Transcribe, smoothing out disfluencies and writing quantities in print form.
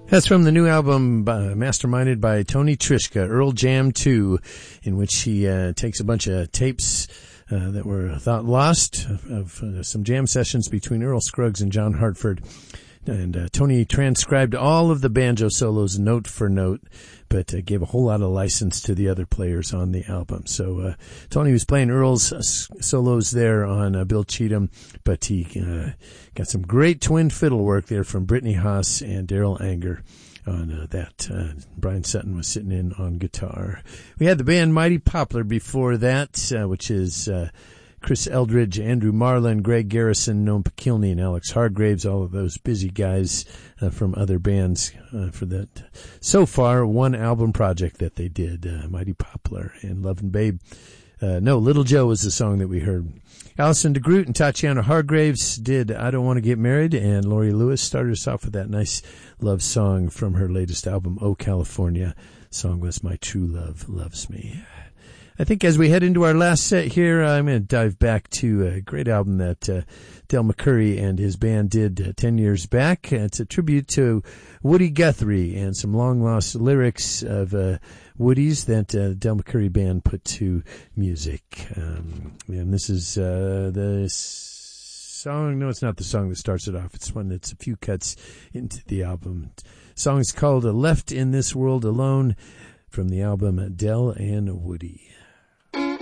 That's from the new album masterminded by Tony Trischka, Earl Jam 2, in which he takes a bunch of tapes that were thought lost of some jam sessions between Earl Scruggs and John Hartford. And Tony transcribed all of the banjo solos note for note, but gave a whole lot of license to the other players on the album. So Tony was playing Earl's solos there on Bill Cheatham, but he got some great twin fiddle work there from Brittany Haas and Daryl Anger on that. Brian Sutton was sitting in on guitar. We had the band Mighty Poplar before that, which is Chris Eldridge, Andrew Marlin, Greg Garrison, Noam Pakilny, and Alex Hargraves, all of those busy guys from other bands for that so far one album project that they did, Mighty Poplar and Lovin' Babe. Little Joe was the song that we heard. Alison DeGroot and Tatiana Hargraves did I Don't Want to Get Married, and Laurie Lewis started us off with that nice love song from her latest album, Oh California. The song was My True Love Loves Me. I think as we head into our last set here, I'm going to dive back to a great album that Del McCoury and his band did 10 years back. It's a tribute to Woody Guthrie and some long-lost lyrics of Woody's that Del McCoury band put to music. And this is the song. No, it's not the song that starts it off. It's one that's a few cuts into the album. The song is called Left in This World Alone from the album Del and Woody.